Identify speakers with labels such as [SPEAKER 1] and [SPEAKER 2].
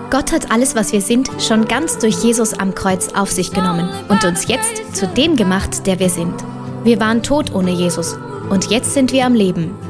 [SPEAKER 1] Gott hat alles, was wir sind, schon ganz durch Jesus am Kreuz auf sich genommen und uns jetzt zu dem gemacht, der wir sind. Wir waren tot ohne Jesus und jetzt sind wir am Leben.